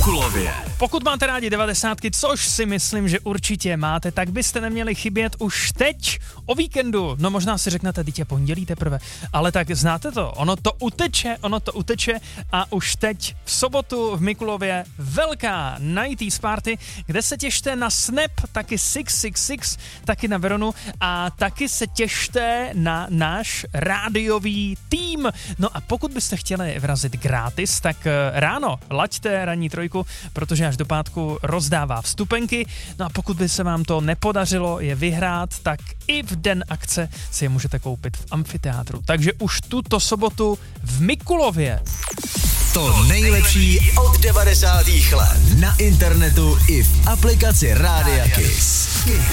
Mikulově. Pokud máte rádi 90, což si myslím, že určitě máte, tak byste neměli chybět už teď o víkendu. No možná si řeknete, teď je pondělí teprve, ale tak znáte to, ono to uteče a už teď v sobotu v Mikulově velká 90s party, kde se těšte na Snap, taky 666, taky na Veronu a taky se těšte na náš rádiový tým. No a pokud byste chtěli vrazit gratis, tak ráno laďte ranní trojku, protože až do pátku rozdává vstupenky. No a pokud by se vám to nepodařilo je vyhrát, tak i v den akce si je můžete koupit v amfiteátru. Takže už tuto sobotu v Mikulově. To nejlepší od 90. let na internetu i v aplikaci Rádia Kiss.